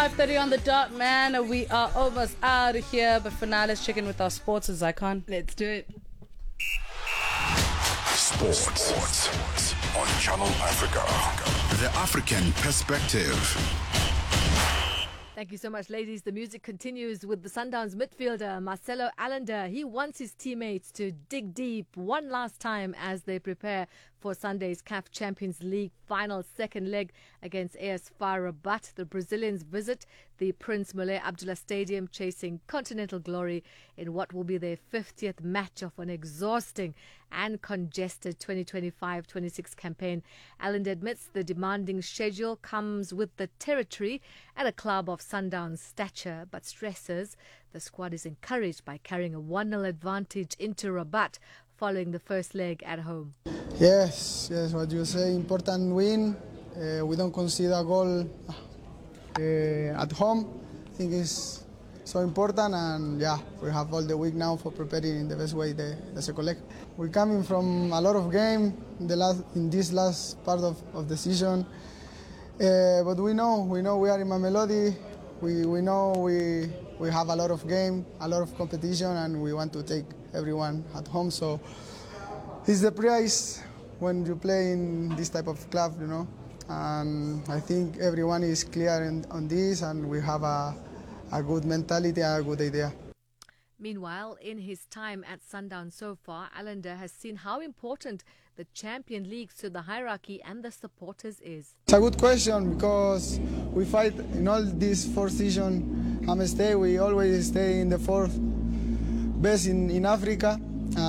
5:30 on the dot, man. We are almost out of here, but for now, let's check in with our sports as Icon. Let's do it. Sports on Channel Africa. The African perspective. Thank you so much, ladies. The music continues with the Sundowns midfielder Marcelo Allender. He wants his teammates to dig deep one last time as they prepare for Sunday's CAF Champions League final second leg against AS FAR Rabat. The Brazilians visit the Prince Moulay Abdullah Stadium chasing continental glory in what will be their 50th match of an exhausting and congested 2025-26 campaign. Allender admits the demanding schedule comes with the territory at a club of Sundown's stature, but stresses the squad is encouraged by carrying a 1-0 advantage into Rabat following the first leg at home. Yes, what you say, important win. We don't concede a goal at home. I think it's so important, and we have all the week now for preparing in the best way the second leg. We're coming from a lot of game in this last part of the season, but we know we are in Mamelodi. We know we have a lot of game, a lot of competition, and we want to take everyone at home. So it's the price when you play in this type of club, And I think everyone is clear on this, and we have a good mentality and a good idea. Meanwhile, in his time at Sundown so far, Allender has seen how important the Champion Leagues to the hierarchy and the supporters is. It's a good question because we fight in all these 4 seasons. We always stay in the 4th best in Africa.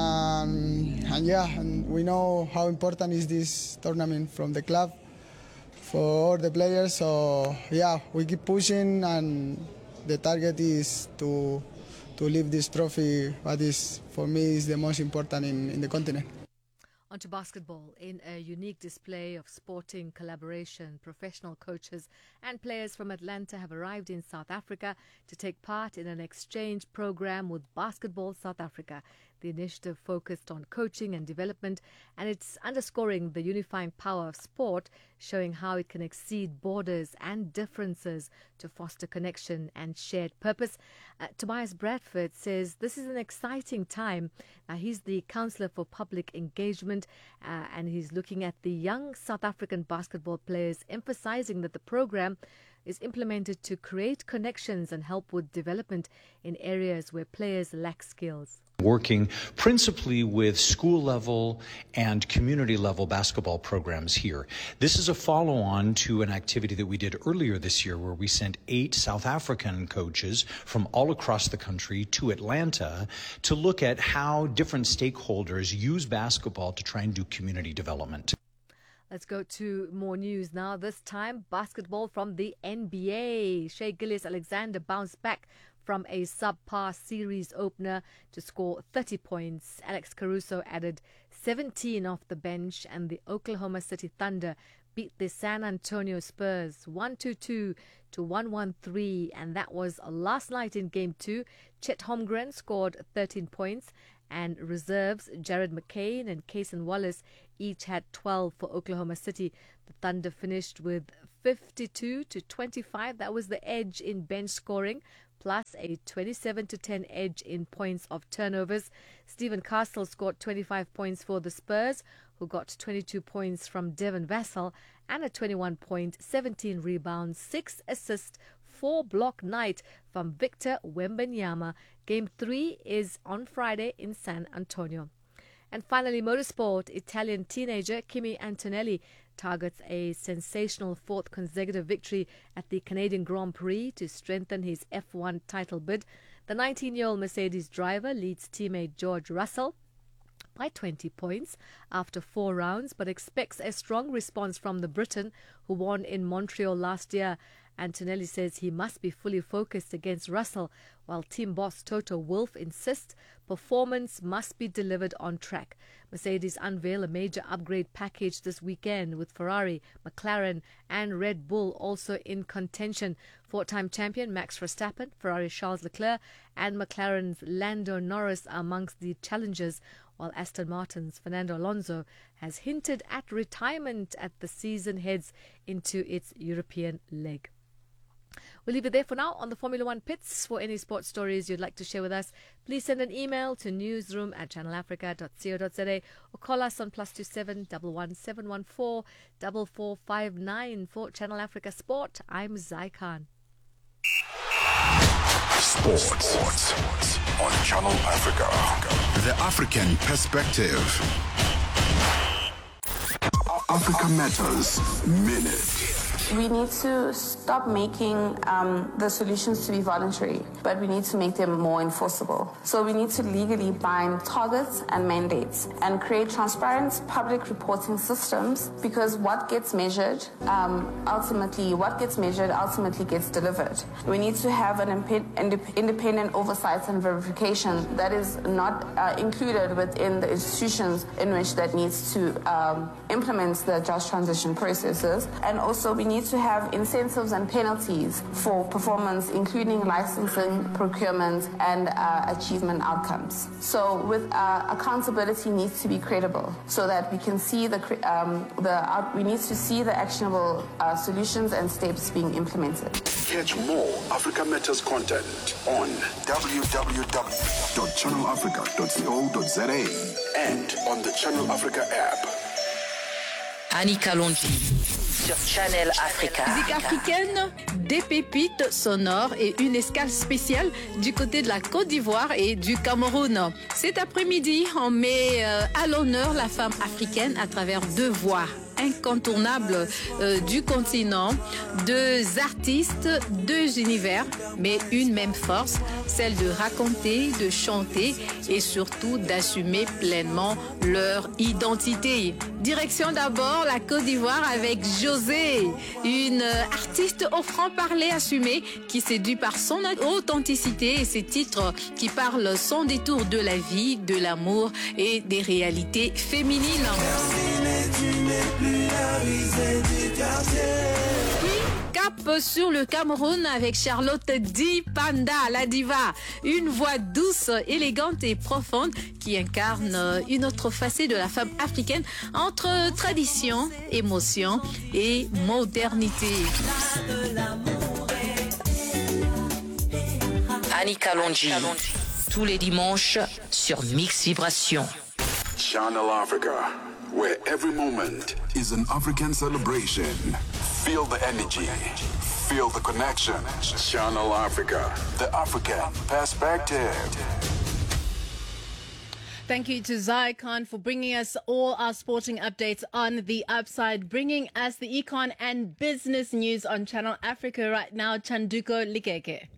And we know how important is this tournament from the club for all the players. So we keep pushing, and the target is to lift this trophy. What is for me is the most important in the continent. On to basketball. In a unique display of sporting collaboration, professional coaches and players from Atlanta have arrived in South Africa to take part in an exchange program with Basketball South Africa. The initiative focused on coaching and development, and it's underscoring the unifying power of sport, showing how it can exceed borders and differences to foster connection and shared purpose. Tobias Bradford says this is an exciting time. Now, he's the Councillor for Public Engagement, and he's looking at the young South African basketball players, emphasizing that the program is implemented to create connections and help with development in areas where players lack skills. Working principally with school level and community level basketball programs here. This is a follow-on to an activity that we did earlier this year where we sent 8 South African coaches from all across the country to Atlanta to look at how different stakeholders use basketball to try and do community development. Let's go to more news now. This time, basketball from the NBA. Shai Gilgeous-Alexander bounced back from a subpar series opener to score 30 points. Alex Caruso added 17 off the bench, and the Oklahoma City Thunder beat the San Antonio Spurs 122 to 113, and that was last night in Game 2. Chet Holmgren scored 13 points, and reserves Jared McCain and Cason Wallace each had 12 for Oklahoma City. The Thunder finished with 52 to 25. That was the edge in bench scoring, plus a 27-10 edge in points of turnovers. Stephen Castle scored 25 points for the Spurs, who got 22 points from Devin Vassell and a 21-point, 17 rebounds, 6 assists, 4-block night from Victor Wembanyama. Game 3 is on Friday in San Antonio. And finally, motorsport. Italian teenager Kimi Antonelli targets a sensational 4th consecutive victory at the Canadian Grand Prix to strengthen his F1 title bid. The 19-year-old Mercedes driver leads teammate George Russell by 20 points after 4 rounds, but expects a strong response from the Briton who won in Montreal last year. Antonelli says he must be fully focused against Russell, while team boss Toto Wolff insists performance must be delivered on track. Mercedes unveil a major upgrade package this weekend with Ferrari, McLaren and Red Bull also in contention. 4-time champion Max Verstappen, Ferrari's Charles Leclerc and McLaren's Lando Norris are amongst the challengers, while Aston Martin's Fernando Alonso has hinted at retirement as the season heads into its European leg. We'll leave it there for now on the Formula One Pits. For any sports stories you'd like to share with us, please send an email to newsroom@channelafrica.co.za or call us on +27 11 714 4459. For Channel Africa Sport, I'm Zai Khan. Sports on Channel Africa. The African perspective. Africa Matters Minute. We need to stop making the solutions to be voluntary, but we need to make them more enforceable. So we need to legally bind targets and mandates and create transparent public reporting systems, because what gets measured ultimately gets delivered. We need to have an independent oversight and verification that is not included within the institutions in which that needs to implement the just transition processes. And also we need to have incentives and penalties for performance, including licensing, procurement, and achievement outcomes. So with accountability needs to be credible, so that we can see we need to see the actionable solutions and steps being implemented. Catch more Africa Matters content on www.channelafrica.co.za and on the Channel Africa app. Annie Kalonji sur Channel Africa. Musique africaine, des pépites sonores et une escale spéciale du côté de la Côte d'Ivoire et du Cameroun. Cet après-midi, on met à l'honneur la femme africaine à travers deux voix incontournables du continent, deux artistes, deux univers, mais une même force, celle de raconter, de chanter et surtout d'assumer pleinement leur identité. Direction d'abord la Côte d'Ivoire avec José, une artiste au franc-parler assumé qui séduit par son authenticité et ses titres qui parlent sans détour de la vie, de l'amour et des réalités féminines. Puis, cap sur le Cameroun avec Charlotte Di Panda, la diva. Une voix douce, élégante et profonde qui incarne une autre facette de la femme africaine entre tradition, émotion et modernité. Annie Kalonji, tous les dimanches sur Mix Vibration. Channel Africa, where every moment is an African celebration. Feel the energy. Feel the connection. Channel Africa, the African perspective. Thank you to Zai Khan for bringing us all our sporting updates on the upside, bringing us the econ and business news on Channel Africa right now. Chanduko Likeke.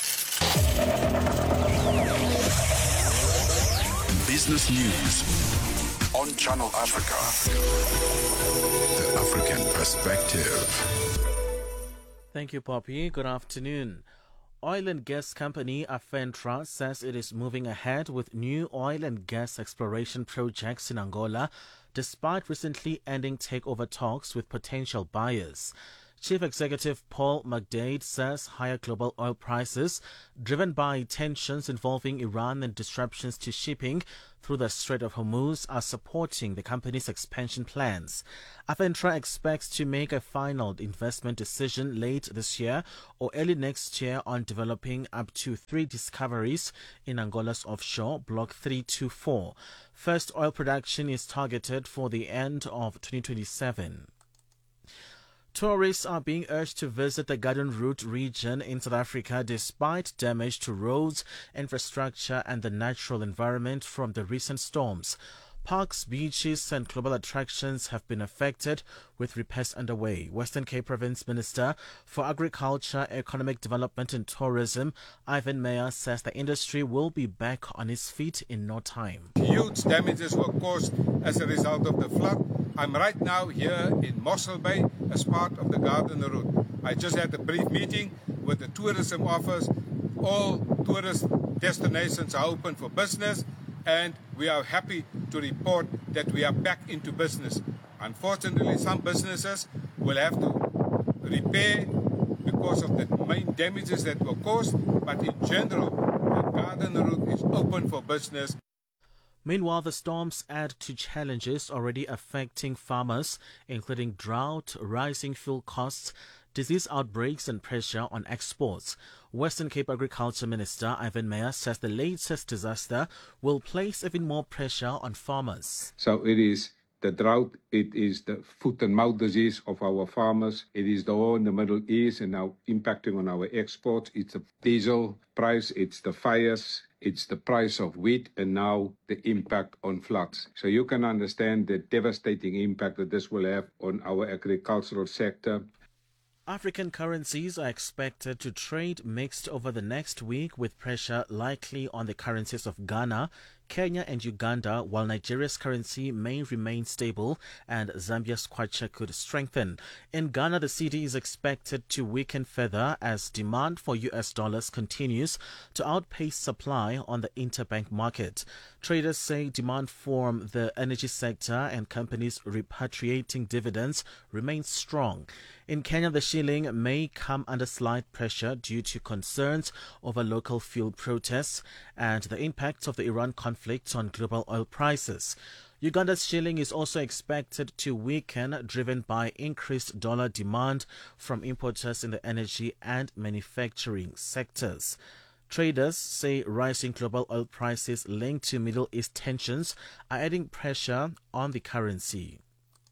Business news on Channel Africa, the African perspective. Thank you, Poppy. Good afternoon. Oil and gas company Afentra says it is moving ahead with new oil and gas exploration projects in Angola, despite recently ending takeover talks with potential buyers. Chief Executive Paul McDade says higher global oil prices, driven by tensions involving Iran and disruptions to shipping through the Strait of Hormuz, are supporting the company's expansion plans. Afentra expects to make a final investment decision late this year or early next year on developing up to 3 discoveries in Angola's offshore Block 324. First oil production is targeted for the end of 2027. Tourists are being urged to visit the Garden Route region in South Africa despite damage to roads, infrastructure and the natural environment from the recent storms. Parks, beaches and global attractions have been affected, with repairs underway. Western Cape Province Minister for Agriculture, Economic Development and Tourism, Ivan Meyer, says the industry will be back on its feet in no time. Huge damages were caused as a result of the flood. I'm right now here in Mossel Bay as part of the Garden Route. I just had a brief meeting with the tourism office. All tourist destinations are open for business, and we are happy to report that we are back into business. Unfortunately, some businesses will have to repair because of the main damages that were caused, but in general, the Garden Route is open for business. Meanwhile, the storms add to challenges already affecting farmers, including drought, rising fuel costs, disease outbreaks and pressure on exports. Western Cape Agriculture Minister Ivan Meyer says the latest disaster will place even more pressure on farmers. So it is the drought, it is the foot and mouth disease of our farmers, it is the war in the Middle East and now impacting on our exports, it's the diesel price, it's the fires, it's the price of wheat, and now the impact on floods. So you can understand the devastating impact that this will have on our agricultural sector. African currencies are expected to trade mixed over the next week, with pressure likely on the currencies of Ghana, Kenya and Uganda, while Nigeria's currency may remain stable and Zambia's kwacha could strengthen. In Ghana, the cedi is expected to weaken further as demand for US dollars continues to outpace supply on the interbank market. Traders say demand from the energy sector and companies repatriating dividends remains strong. In Kenya, the shilling may come under slight pressure due to concerns over local fuel protests and the impact of the Iran conflict on global oil prices. Uganda's shilling is also expected to weaken, driven by increased dollar demand from importers in the energy and manufacturing sectors. Traders say rising global oil prices linked to Middle East tensions are adding pressure on the currency.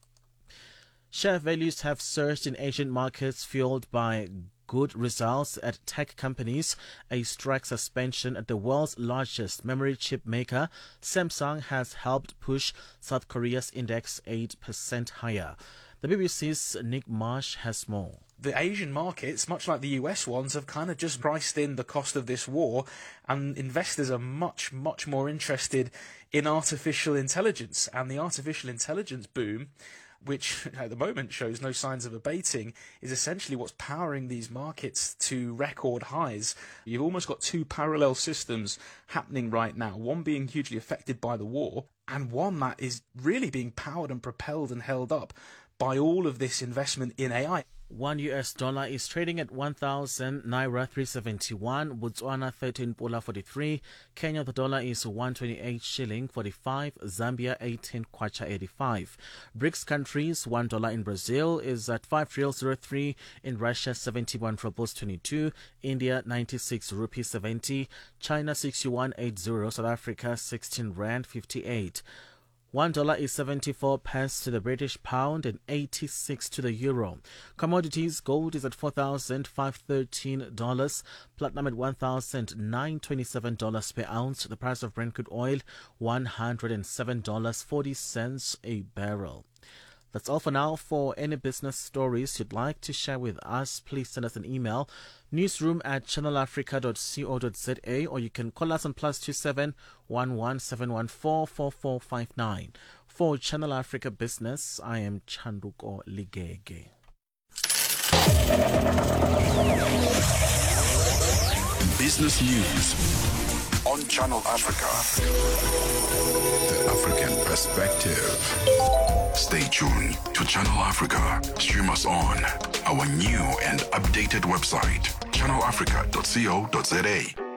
Share values have surged in Asian markets, fueled by good results at tech companies, a strike suspension at the world's largest memory chip maker, Samsung, has helped push South Korea's index 8% higher. The BBC's Nick Marsh has more. The Asian markets, much like the US ones, have kind of just priced in the cost of this war, and investors are much, much more interested in artificial intelligence. And the artificial intelligence boom, which at the moment shows no signs of abating, is essentially what's powering these markets to record highs. You've almost got two parallel systems happening right now, one being hugely affected by the war, and one that is really being powered and propelled and held up by all of this investment in AI. $1 is trading at 1,000 Naira 371, Botswana 13 Pula 43, Kenya the dollar is 128 shilling 45, Zambia 18 kwacha 85. BRICS countries, $1 in Brazil is at 5 reals 03, in Russia 71 rubles 22, India 96 rupees 70, China 61.80, South Africa 16 rand 58. $1 is 74 pence to the British pound and 86 to the euro. Commodities: gold is at $4,513, platinum at $1,927 per ounce. The price of Brent crude oil $107.40 a barrel. That's all for now. For any business stories you'd like to share with us, please send us an email, newsroom@channelafrica.co.za, or you can call us on +27 11 714 4459. For Channel Africa Business, I am Chanduko Ligege. Business news on Channel Africa. The African perspective. Stay tuned to Channel Africa. Stream us on our new and updated website, channelafrica.co.za.